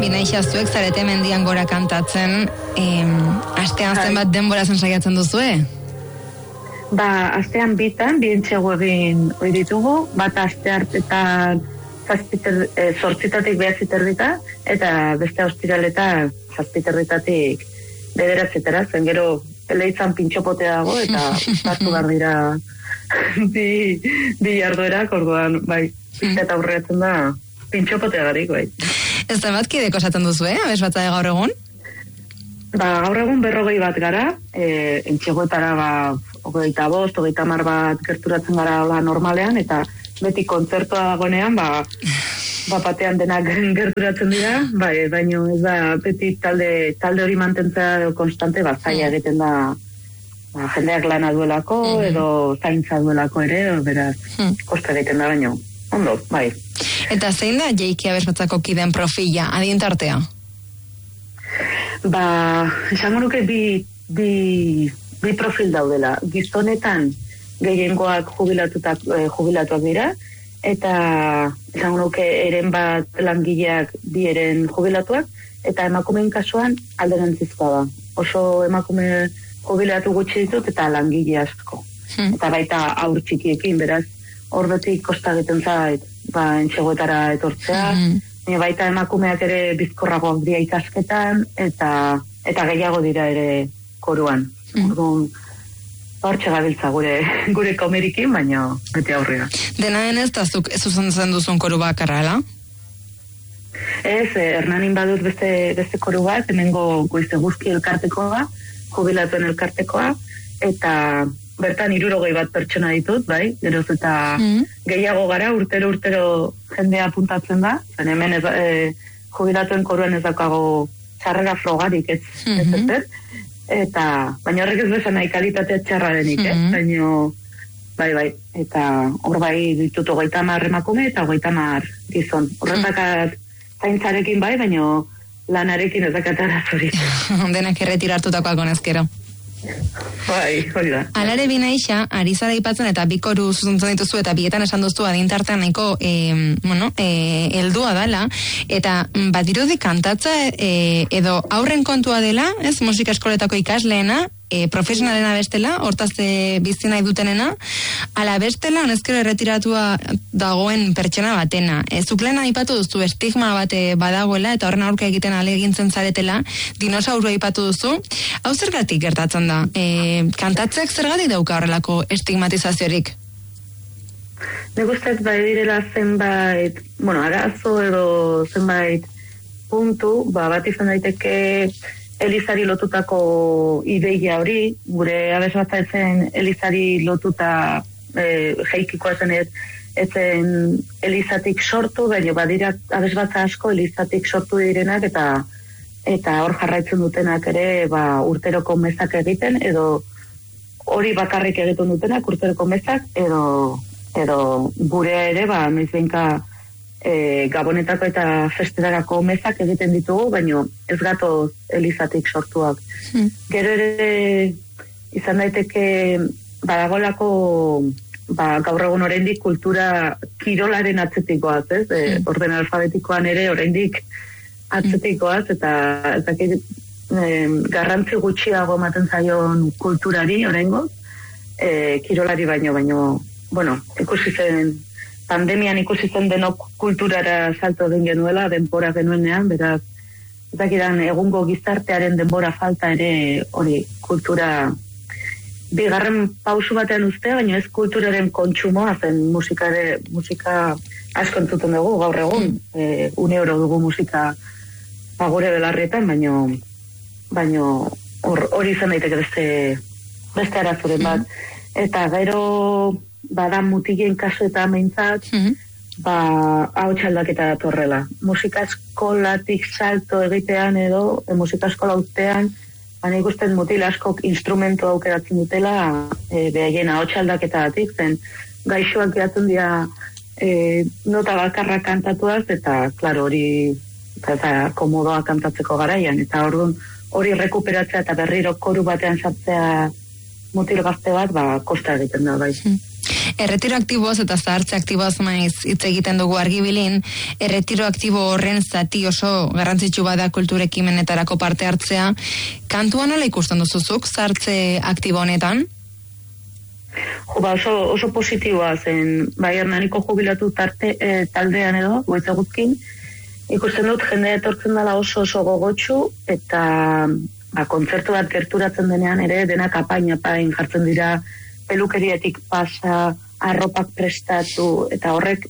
Binaixa, zuek zarete mendian gora kantatzen, astean zenbat denbora saiatzen duzue? Astean bitan, bi entxegu egin hori ditugu, bat aste hartetan 8:00 9:00 eta beste ostiraleta 7:00 9:00, zen gero eleitzan pintxopotea dago, eta batu behar dira bi jarduerak, orduan, bai, eta aurreatzen da pintxopotea garik, bai. Ez da bat kideko esaten duzu, abez bat gaur egun? Gaur egun 40 bat gara, entxegoetara 25, 30 bat gerturatzen gara hola normalean, eta beti kontzertua dagonean, batean denak gerturatzen dira, baino ez da beti talde hori mantentzea konstante, zaila egiten da jendeak lana duelako, edo zaintza duelako ere, beraz, kosta egiten da baino. Ondo, bai. Eta zein da Jeiki Abesbatzako kideen profila, adientartea? Esango nuke bi profil daudela. Gizonetan gehiengoak jubilatuak dira, eta esango nuke eren bat langileak bi eren jubilatuak, eta emakumeen kasuan alderantzizkoa da. Oso emakume jubilatu gutxi ditut eta langile asko. Eta baita aur txikiekin, beraz, horretik kosta egiten zait, entxegoetara etortzea, baita emakumeak ere bizkorragoak dira ikasketan, eta gehiago dira ere koruan. Orduan, hortxe gabiltza gure komerikin, baina beti aurrera. Dena denez, eta zuk zuzentzen duzun koru bakarra, ala? Ez, Hernanin badut beste koru bat, hemengo Goize Guzki elkartekoa, jubilatuen elkartekoa, eta bertan 60 bat pertsona ditut, bai, geroz eta gehiago gara, urtero jendea apuntatzen da, zen hemen jubilatuen koruan ez daukago txarrera frogarik ez eta, baina horrek ez bezan nahi kalitatea txarra denik, baina, bai, eta hor bai ditut 30 emakume eta 30 gizon. Horretakaz zaintzarekin bai, baina lanarekin ez dakatara zorik. Denak erretirartutakoak onezkero. Bai, hori da. Alare Binaixa, ari zara ipatzen eta bi koru zuzentzen dituzu eta bietan esan duztu adintartean nahiko heldua dela, eta badirudi kantatza edo aurren kontua dela, ez, musika eskoletako ikasleena, profesionalena bestela, hortaz bizi nahi dutenena, ala bestela, honezkero erretiratua dagoen pertsona batena. Zuk lehen aipatu duzu, estigma bat badagoela, eta horren aurka egiten alegintzen zaretela, dinosaurua aipatu duzu. Hau zergatik gertatzen da? Kantatzeak zergatik dauka horrelako estigmatizaziorik? Nik uste bai direla zenbait, arazo edo zenbait puntu, bat izan daiteke Elizari lotutako ideia hori, gure abesbatzatzen Elizari lotuta jeikikoa zen etzen Elizatik sortu, baina badira abesbatza asko Elizatik sortu direnak eta hor jarraitzen dutenak ere urteroko mezak egiten, edo hori bakarrik egiten dutenak urteroko mezak, edo gure ere noizbenka Gabonetako eta festetarako mezak egiten ditugu, baina ez gato Elizatik sortuak. Gero ere izan daiteke badagolako gaur egun oraindik kultura kirolaren atzetikoaz, ez? Orden alfabetikoan ere oraindik atzetikoaz, eta garrantzi gutxiago ematen zaion kulturari oraingoz, kirolari baino, ikusi zen pandemian ikusi zen denok kulturara salto egin genuela, denbora genuenean, beraz, ezakidan egungo gizartearen denbora falta ere hori kultura bigarren pausu batean ustea, baina ez kulturaren kontsumoa zen musika asko entzuten dugu gaur egun, 1 euro dugu musika gure belarrietan, baina hori izan daiteke beste arazoren bat. Eta gero bada mutilen kasu eta meintzat, ahots aldaketa datorrela. Musika eskolatik salto egitean edo, musika eskola ustean, nik uste mutil askok instrumentu aukeratzen dutela, behaien ahots aldaketatik, zen gaixoak geratzen dira nota bakarra kantatuaz, eta, klaro, hori komodoa kantatzeko garaian, eta hori rekuperatzea eta berriro koru batean sartzea mutil gazte bat, kosta egiten da, bai. Erretiro aktiboaz eta zahartze aktiboaz maiz hitz egiten dugu Argibilin, erretiro aktibo horren zati oso garrantzitsu bada kultur ekimenetarako parte hartzea. Kantua nola ikusten duzuzuk zahartze aktibo honetan? Oso positiboa zen, bai Hernaniko jubilatu taldean edo, goitza guzkin, ikusten dut jendea etortzen dela oso gogotsu, eta kontzertu bat gerturatzen denean ere, denak apain jartzen dira, pelukeriatik pasa, arropak prestatu, eta horrek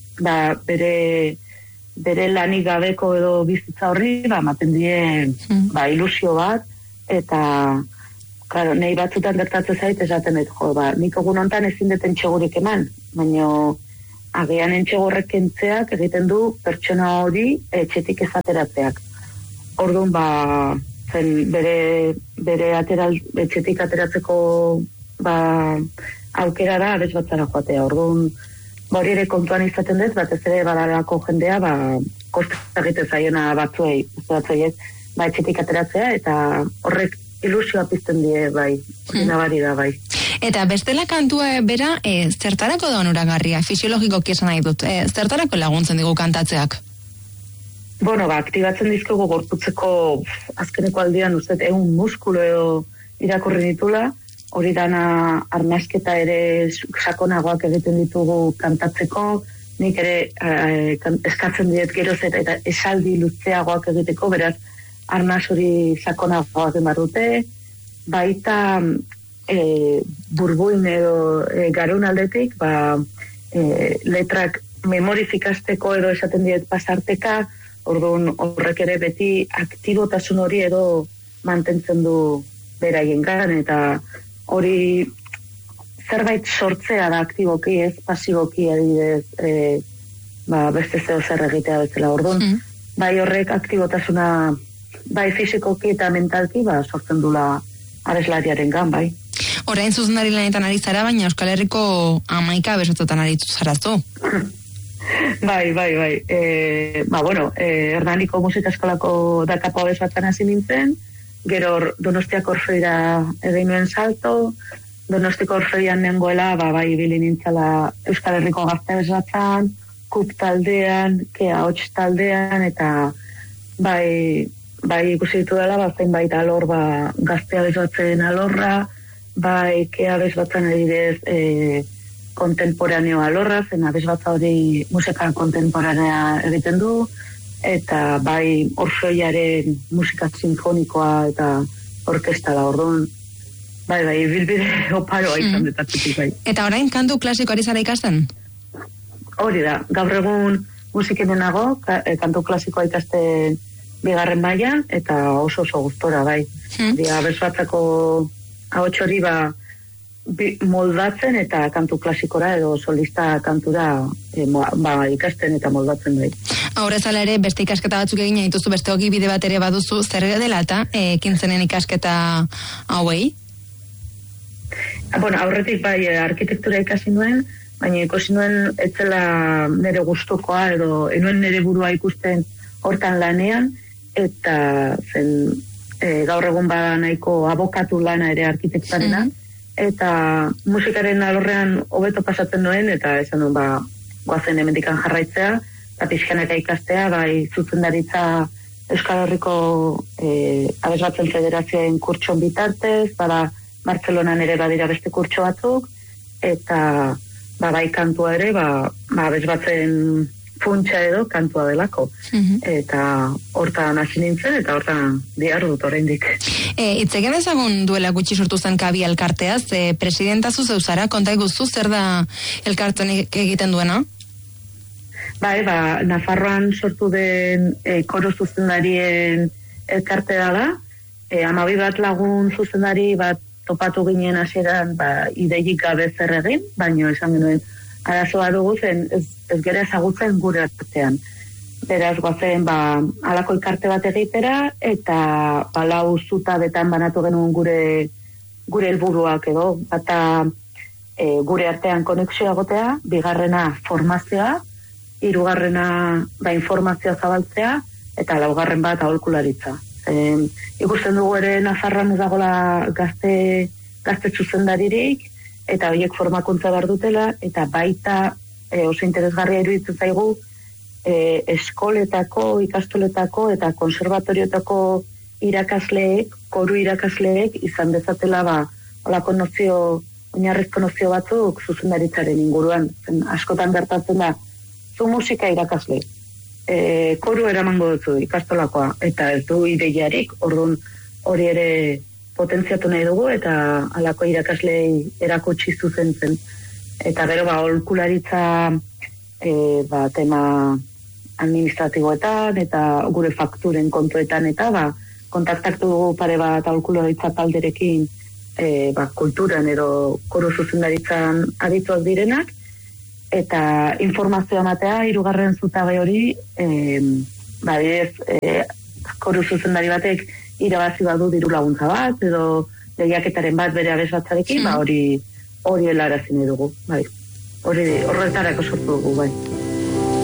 bere lanik gabeko edo bizitza horri, ematen die ilusio bat, eta claro, nahi batzutan gertatzen zait, esaten dut, nik egun hontan ezin deten txegurik eman, baina agian entxegorrek kentzeak egiten du pertsona hori etxetik ezateratzeak. Orduan, zen bere etxetik ateratzeko aukera da abez batzara joatea. Orduan, hori ere kontuan izaten dut, batez ere badalako jendea, kostak egiten zaiona batzuei, etxetik ateratzea, eta horrek ilusioa pizten die, hori nabari da, Eta bestela kantua bera, zertarako da onuragarria, fisiologikoki esan nahi dut, zertarako laguntzen digu kantatzeak? Aktibatzen dizkego gorputzeko azkeneko aldian, uste, 100 muskulu edo irakurri ditula, hori dana arnasketa ere sakonagoak egiten ditugu kantatzeko, nik ere eskatzen diet geroz eta esaldi luzeagoak egiteko, beraz, arnaz hori sakonagoak emar dute, baita burbuin edo garun aldetik, letrak memorifikasteko edo esaten diet pasarteka, orduan horrek ere beti aktibotasun hori edo mantentzen du beraien gan, eta hori zerbait sortzea da aktiboki, ez pasiboki adibidez, beste zeo zer egitea bezala. Orduan, bai horrek aktibotasuna bai fisikoki eta mentalki sortzen dula abeslariaren gan, bai. Orain zuzendari lanetan ari zara, baina Euskal Herriko 11 abesotzetan aritu zarazu. Bai. Hernaniko musika eskolako dakapo abesotzen hasi nintzen, gero Donostiako Orfeira egin nuen salto, Donostiako Orfeian nengoela, bai ibili nintzala Euskal Herriko gazte abesotzen, KUP taldean, KEA Hots taldean, eta bai ikusi ditu dela, zenbait alor, gazte abesotzen alorra, bai KEA abesotzen adibidez kontemporaneo alorra, zen abesbatza hori musika kontemporanea egiten du, eta bai Orfeiaren musika sinfonikoa eta orkestala, orduan, bai, bilbide oparoa izan detatzetik, bai. Eta orain kantu klasiko ari zara ikasten? Hori da, gaur egun musikenen nago, kantu klasikoa ikasten 2. mailan, eta oso gustora, bai. Abesbatzako ahots hori moldatzen eta kantu klasikora edo solista kantura ikasten eta moldatzen bai. Aurrezala ere beste ikasketa batzuk egin dituzu, beste hogi bide bat ere baduzu, zer dela eta ekintzenen ikasketa hauei? Aurretik bai arkitektura ikasi nuen, baina ikusi nuen etzela nire gustukoa edo enuen nire burua ikusten hortan lanean, eta zen gaur egun nahiko abokatu lana ere arkitektarena, eta musikaren alorrean hobeto pasatzen nuen, eta esan duen goazen hemendikan jarraitzea, eta pixkanaka ikastea, bai zuzendaritza Euskal Herriko Abesbatzen Federazioen kurtson bitartez, Bartzelonan ere badira beste kurtso batzuk, eta bai kantua ere, abesbatzen funtsa edo kantua delako. Eta hortan hasi nintzen, eta hortan diar dut oraindik. Itzegen ezagun duela gutxi sortu zen Kabi elkarteaz, presidentazu zeuzara, konta iguzu, zer da elkartzen egiten duena? Bai, Nafarroan sortu den koro zuzendarien elkartea da, 12 bat lagun zuzendari bat topatu ginen hasieran ideiik gabe zer egin, baina esan genuen arazoa dugu zen ez gera ezagutzen gure artean. Beraz goazen alako elkarte bat egitera eta 4 zutabetan banatu genuen gure helburuak edo, bata gure artean konexioa gotea, 2. formazioa, 3. informazioa zabaltzea, eta 4. bat aholkularitza. Ikusten dugu ere Nafarroan ez dagoela gazte zuzendaririk, eta horiek formakuntza behar dutela, eta baita oso interesgarria iruditzen zaigu eskoletako, ikastoletako eta konservatorioetako irakasleek, koru irakasleek izan dezatela olako nozio, oinarrizko nozio batzuk zuzendaritzaren inguruan. Askotan gertatzen da, zu musika irakasle, koru eramango duzu ikastolakoa, eta ez du ideiarik, orduan hori ere potentziatu nahi dugu, eta alako irakaslei erakutsi zuzentzen. Eta gero, aholkularitza tema administratiboetan, eta gure fakturen kontuetan, eta kontaktatu dugu pare bat aholkularitza talderekin kulturan edo koru zuzendaritzan adituak direnak, eta informazioa ematea, 3. zutabe hori, koru zuzendari batek irabazi badu diru laguntza bat, edo lehiaketaren bat bere abesbatzarekin, hori helarazi nahi dugu, bai. Horretarako sortu dugu, bai.